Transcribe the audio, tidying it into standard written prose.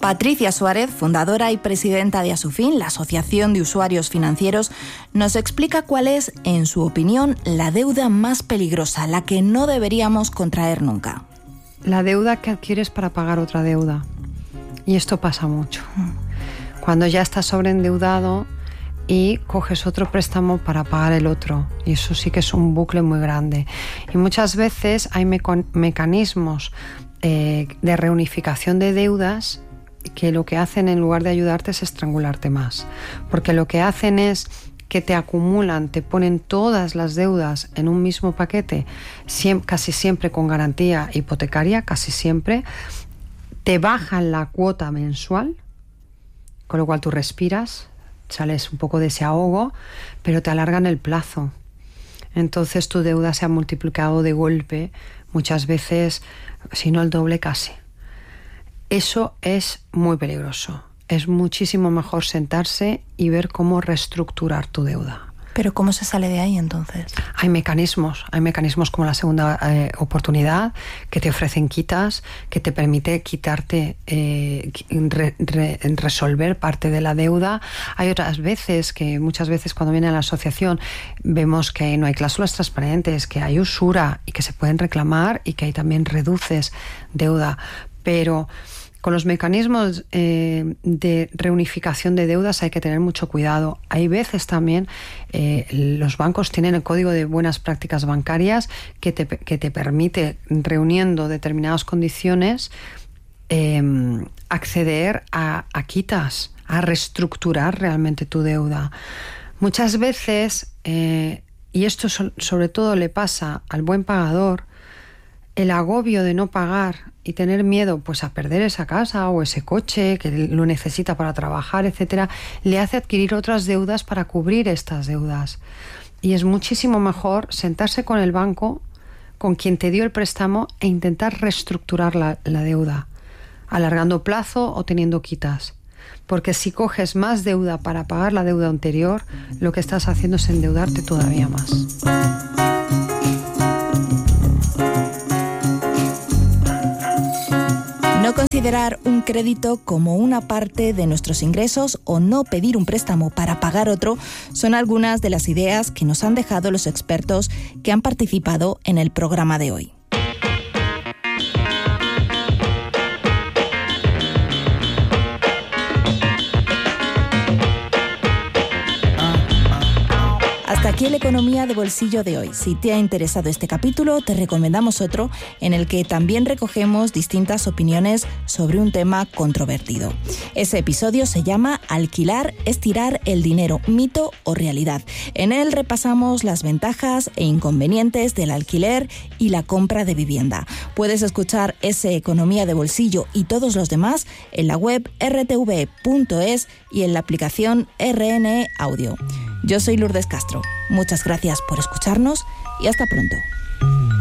Patricia Suárez, fundadora y presidenta de Asufin, la Asociación de Usuarios Financieros, nos explica cuál es, en su opinión, la deuda más peligrosa, la que no deberíamos contraer nunca. La deuda que adquieres para pagar otra deuda. Y esto pasa mucho. Cuando ya estás sobreendeudado y coges otro préstamo para pagar el otro. Y eso sí que es un bucle muy grande. Y muchas veces hay mecanismos de reunificación de deudas que lo que hacen, en lugar de ayudarte, es estrangularte más. Porque lo que hacen es que te acumulan, te ponen todas las deudas en un mismo paquete, casi siempre con garantía hipotecaria, casi siempre, te bajan la cuota mensual, con lo cual tú respiras, sales un poco de ese ahogo, pero te alargan el plazo. Entonces tu deuda se ha multiplicado de golpe, muchas veces, si no el doble casi. Eso es muy peligroso. Es muchísimo mejor sentarse y ver cómo reestructurar tu deuda. ¿Pero cómo se sale de ahí entonces? Hay mecanismos como la segunda oportunidad, que te ofrecen quitas, que te permite quitarte, resolver parte de la deuda. Hay otras veces muchas veces cuando viene a la asociación vemos que no hay cláusulas transparentes, que hay usura y que se pueden reclamar y que ahí también reduces deuda. Pero con los mecanismos de reunificación de deudas hay que tener mucho cuidado. Hay veces también los bancos tienen el código de buenas prácticas bancarias que te permite, reuniendo determinadas condiciones, acceder a quitas, a reestructurar realmente tu deuda. Muchas veces, y esto sobre todo le pasa al buen pagador, el agobio de no pagar y tener miedo pues a perder esa casa o ese coche que lo necesita para trabajar, etcétera, le hace adquirir otras deudas para cubrir estas deudas. Y es muchísimo mejor sentarse con el banco, con quien te dio el préstamo, e intentar reestructurar la deuda, alargando plazo o teniendo quitas. Porque si coges más deuda para pagar la deuda anterior, lo que estás haciendo es endeudarte todavía más. No considerar un crédito como una parte de nuestros ingresos o no pedir un préstamo para pagar otro son algunas de las ideas que nos han dejado los expertos que han participado en el programa de hoy. Hasta aquí la economía de bolsillo de hoy. Si te ha interesado este capítulo, te recomendamos otro en el que también recogemos distintas opiniones sobre un tema controvertido. Ese episodio se llama Alquilar es tirar el dinero, mito o realidad. En él repasamos las ventajas e inconvenientes del alquiler y la compra de vivienda. Puedes escuchar ese Economía de Bolsillo y todos los demás en la web rtv.es y en la aplicación RNE Audio. Yo soy Lourdes Castro. Muchas gracias por escucharnos y hasta pronto.